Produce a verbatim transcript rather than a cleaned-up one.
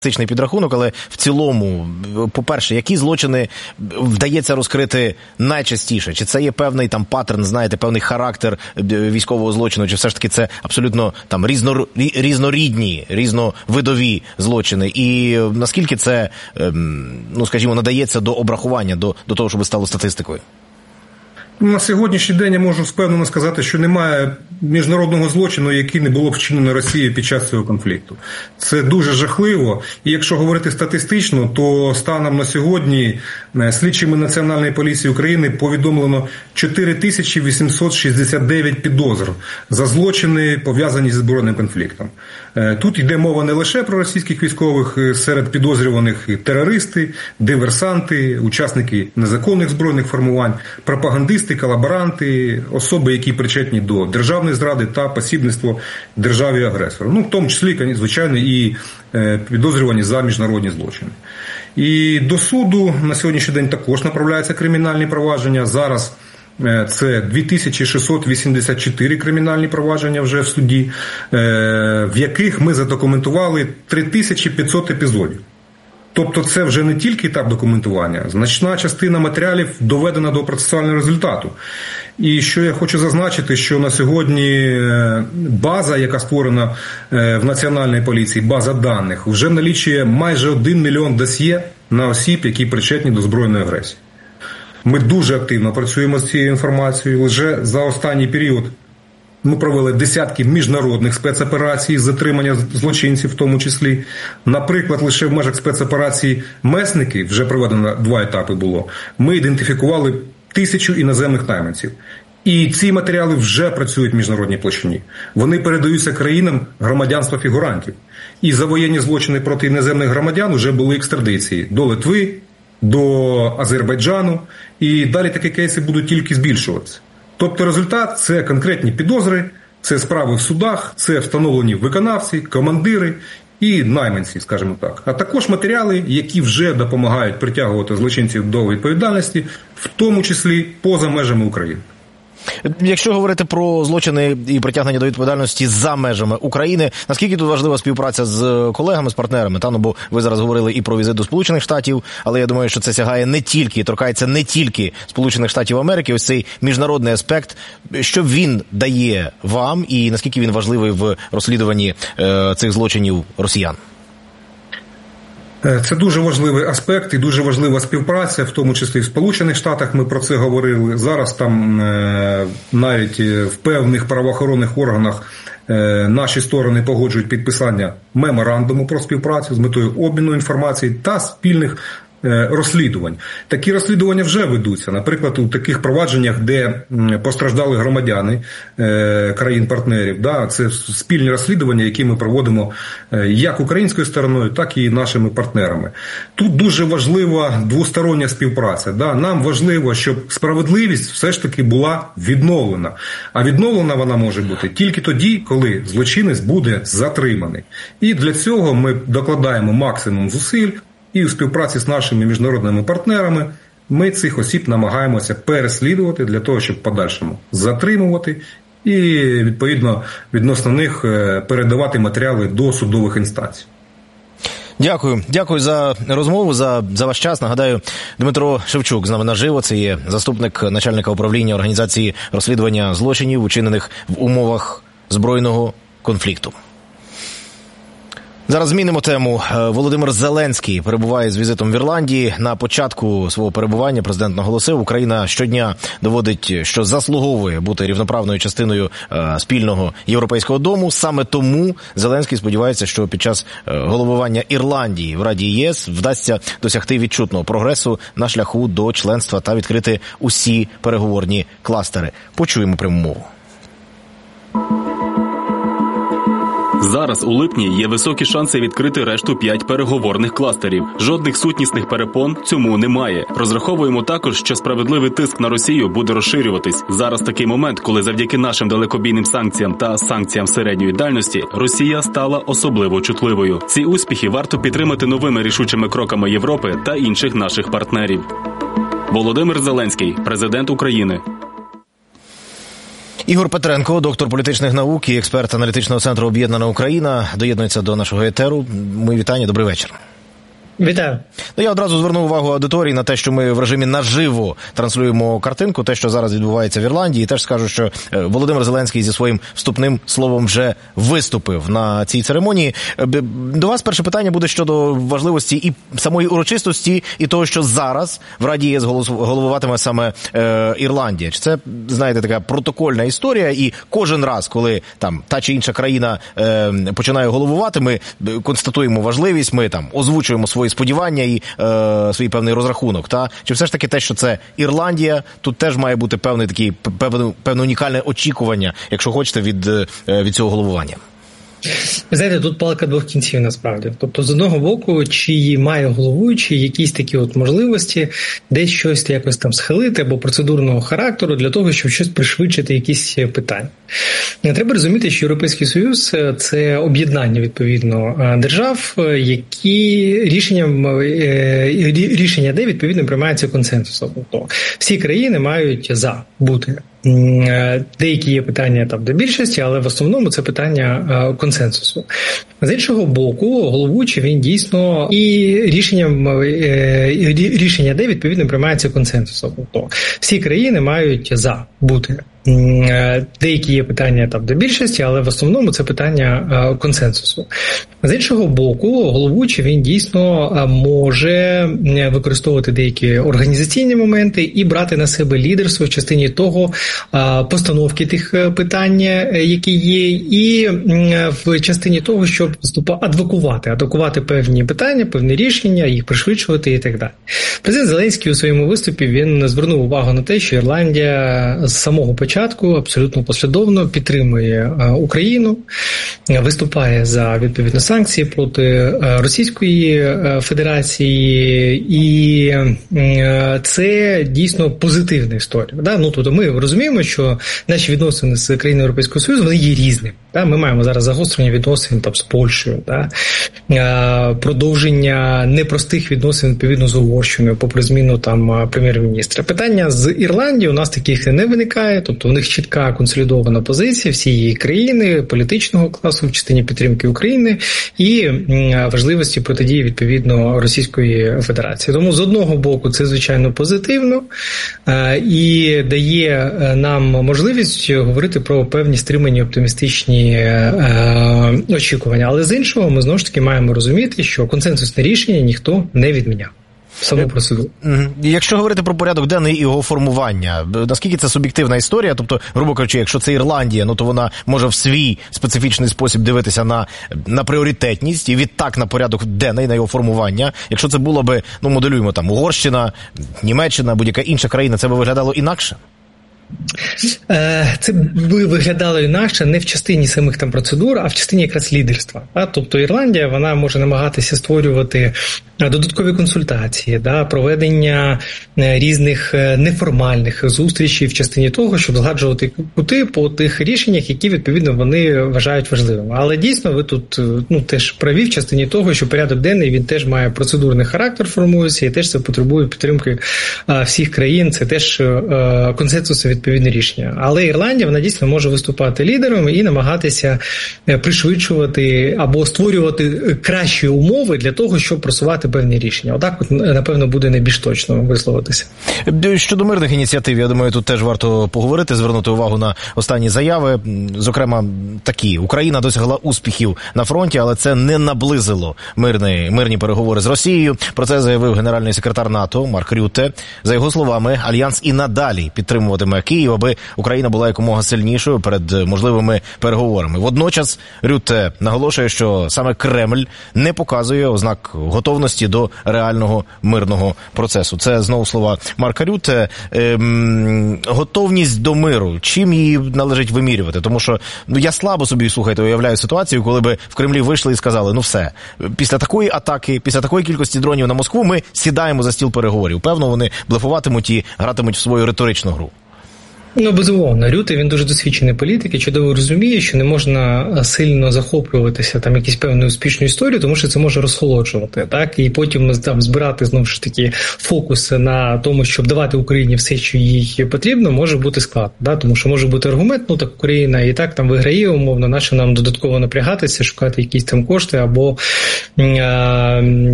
статистичний підрахунок, але в цілому, по-перше, які злочини вдається розкрити найчастіше? Чи це є певний там паттерн, знаєте, певний характер військового злочину, чи все ж таки це абсолютно там різно, різнорідні, різновидові злочини? І наскільки це, ну скажімо, надається до обрахування, до, до того, щоб стало статистикою? На сьогоднішній день я можу впевнено сказати, що немає міжнародного злочину, який не було б вчинено Росією під час цього конфлікту. Це дуже жахливо. І якщо говорити статистично, то станом на сьогодні слідчими Національної поліції України повідомлено чотири тисячі вісімсот шістдесят дев'ять підозр за злочини, пов'язані зі збройним конфліктом. Тут йде мова не лише про російських військових, серед підозрюваних терористи, диверсанти, учасники незаконних збройних формувань, пропагандисти, колаборанти, особи, які причетні до державної зради та посібництво державі-агресору. Ну, в тому числі, звичайно, і підозрювані за міжнародні злочини. І до суду на сьогоднішній день також направляються кримінальні провадження. Зараз це дві тисячі шістсот вісімдесят чотири кримінальні провадження вже в суді, в яких ми задокументували три тисячі п'ятсот епізодів. Тобто це вже не тільки етап документування, значна частина матеріалів доведена до процесуального результату. І що я хочу зазначити, що на сьогодні база, яка створена в Національній поліції, база даних, вже налічує майже один мільйон досьє на осіб, які причетні до збройної агресії. Ми дуже активно працюємо з цією інформацією. Лише за останній період ми провели десятки міжнародних спецоперацій з затримання злочинців в тому числі. Наприклад, лише в межах спецоперації «Месники», вже проведено два етапи було, ми ідентифікували тисячу іноземних найманців. І ці матеріали вже працюють в міжнародній площині. Вони передаються країнам громадянства фігурантів. І за воєнні злочини проти іноземних громадян вже були екстрадиції до Литви, до Азербайджану. І далі такі кейси будуть тільки збільшуватися. Тобто результат – це конкретні підозри, це справи в судах, це встановлені виконавці, командири і найманці, скажімо так. А також матеріали, які вже допомагають притягувати злочинців до відповідальності, в тому числі поза межами України. Якщо говорити про злочини і притягнення до відповідальності за межами України, наскільки тут важлива співпраця з колегами, з партнерами? Та, ну, бо ви зараз говорили і про візит до Сполучених Штатів, але я думаю, що це сягає не тільки, торкається не тільки Сполучених Штатів Америки, ось цей міжнародний аспект. Що він дає вам і наскільки він важливий в розслідуванні е, цих злочинів росіян? Це дуже важливий аспект і дуже важлива співпраця, в тому числі в Сполучених Штатах ми про це говорили. Зараз там навіть в певних правоохоронних органах наші сторони погоджують підписання меморандуму про співпрацю з метою обміну інформації та спільних розслідувань. Такі розслідування вже ведуться. Наприклад, у таких провадженнях, де постраждали громадяни країн-партнерів, да, це спільні розслідування, які ми проводимо як українською стороною, так і нашими партнерами. Тут дуже важлива двостороння співпраця. Да. Нам важливо, щоб справедливість все ж таки була відновлена. А відновлена вона може бути тільки тоді, коли злочинець буде затриманий. І для цього ми докладаємо максимум зусиль. І у співпраці з нашими міжнародними партнерами ми цих осіб намагаємося переслідувати для того, щоб в подальшому затримувати і, відповідно, відносно них передавати матеріали до судових інстанцій. Дякую. Дякую за розмову, за, за ваш час. Нагадаю, Дмитро Шевчук з нами наживо. Це є заступник начальника управління організації розслідування злочинів, учинених в умовах збройного конфлікту. Зараз змінимо тему. Володимир Зеленський перебуває з візитом в Ірландії. На початку свого перебування президент наголосив, Україна щодня доводить, що заслуговує бути рівноправною частиною спільного європейського дому. Саме тому Зеленський сподівається, що під час головування Ірландії в Раді ЄС вдасться досягти відчутного прогресу на шляху до членства та відкрити усі переговорні кластери. Почуємо пряму мову. Зараз у липні є високі шанси відкрити решту п'ять переговорних кластерів. Жодних сутнісних перепон цьому немає. Розраховуємо також, що справедливий тиск на Росію буде розширюватись. Зараз такий момент, коли завдяки нашим далекобійним санкціям та санкціям середньої дальності Росія стала особливо чутливою. Ці успіхи варто підтримати новими рішучими кроками Європи та інших наших партнерів. Володимир Зеленський, президент України. Ігор Петренко, доктор політичних наук і експерт аналітичного центру «Об'єднана Україна», доєднується до нашого етеру. Мої вітання, добрий вечір. Вітаю. Ну, я одразу звернув увагу аудиторії на те, що ми в режимі наживо транслюємо картинку, те, що зараз відбувається в Ірландії. І теж скажу, що Володимир Зеленський зі своїм вступним словом вже виступив на цій церемонії. До вас перше питання буде щодо важливості і самої урочистості, і того, що зараз в Раді ЄС головуватиме саме е, Ірландія. Чи це, знаєте, така протокольна історія, і кожен раз, коли там та чи інша країна е, починає головувати, ми констатуємо важливість, ми там озвучуємо свої сподівання і е, свій певний розрахунок, та? Чи все ж таки те, що це Ірландія, тут теж має бути певний такий, певне, певне унікальне очікування, якщо хочете, від, від цього головування? Ви знаєте, тут палка двох кінців насправді. Тобто, з одного боку, чи має головуючий якісь такі от можливості десь щось якось там схилити або процедурного характеру для того, щоб щось пришвидшити, якісь питання. Треба розуміти, що Європейський Союз – це об'єднання, відповідно, держав, які рішення, рішення де, відповідно, приймаються консенсусом. Тобто, всі країни мають за бути. Деякі є питання там до більшості, але в основному це питання консенсусу. З іншого боку, головуючий, він дійсно і рішення, рішення де, відповідно, приймається консенсусом. Тобто, всі країни мають за бути. Деякі є питання там до більшості, але в основному це питання консенсусу. З іншого боку, головуючий, він дійсно може використовувати деякі організаційні моменти і брати на себе лідерство в частині того постановки тих питань, які є, і в частині того, щоб адвокувати, адвокувати певні питання, певні рішення, їх пришвидшувати і так далі. Президент Зеленський у своєму виступі він звернув увагу на те, що Ірландія з самого початку абсолютно послідовно підтримує Україну, виступає за відповідно санкції проти Російської Федерації, і це дійсно позитивна історія. Да? Ну, тобто ми розуміємо, що наші відносини з країною Європейського Союзу, вони є різними. Да? Ми маємо зараз загострення відносин там, з Польщею, да? Продовження непростих відносин відповідно з Угорщиною, попри зміну там прем'єр-міністра. Питання з Ірландією у нас таких не виникає, тобто в них чітка консолідована позиція всієї країни, політичного класу в частині підтримки України і важливості протидії відповідно Російської Федерації. Тому з одного боку це звичайно позитивно і дає нам можливість говорити про певні стримані оптимістичні очікування. Але з іншого ми знову ж таки маємо розуміти, що консенсусне рішення ніхто не відміняв. Саму процедуру. Якщо говорити про порядок денний і його формування, наскільки це суб'єктивна історія? Тобто, грубо кажучи, якщо це Ірландія, ну то вона може в свій специфічний спосіб дивитися на, на пріоритетність і відтак на порядок денний, на його формування. Якщо це було би, ну моделюємо там Угорщина, Німеччина, будь-яка інша країна, це би виглядало інакше? Це би виглядало інакше не в частині самих там процедур, а в частині якраз лідерства. Тобто Ірландія, вона може намагатися створювати додаткові консультації, да, проведення різних неформальних зустрічей в частині того, щоб згладжувати кути по тих рішеннях, які, відповідно, вони вважають важливими. Але дійсно ви тут ну, теж праві в частині того, що порядок денний, він теж має процедурний характер, формується, і теж це потребує підтримки всіх країн, це теж консенсус відповідне рішення. Але Ірландія, вона дійсно може виступати лідером і намагатися пришвидшувати або створювати кращі умови для того, щоб просувати певні рішення. Отак, от, напевно, буде найбільш точно висловитися. Щодо мирних ініціатив, я думаю, тут теж варто поговорити, звернути увагу на останні заяви. Зокрема, такі. Україна досягла успіхів на фронті, але це не наблизило мирні, мирні переговори з Росією. Про це заявив генеральний секретар НАТО Марк Рютте. За його словами, Альянс і надалі підтримуватиме Київ, аби Україна була якомога сильнішою перед можливими переговорами. Водночас Рютте наголошує, що саме Кремль не показує ознак готовності до реального мирного процесу. Це знову слова Марка Рютте. Ем, готовність до миру. Чим її належить вимірювати? Тому що ну я слабо собі, слухайте, уявляю ситуацію, коли би в Кремлі вийшли і сказали, ну все, після такої атаки, після такої кількості дронів на Москву ми сідаємо за стіл переговорів. Певно, вони блефуватимуть і гратимуть в свою риторичну гру. Ну, безумовно, Рюте, він дуже досвідчений політик і чудово розуміє, що не можна сильно захоплюватися там якісь певною успішною історією, тому що це може розхолоджувати, так, і потім там збирати, знову ж таки, фокус на тому, щоб давати Україні все, що їй потрібно, може бути складно, да? Тому що може бути аргумент, ну так Україна і так там виграє, умовно, наше нам додатково напрягатися, шукати якісь там кошти або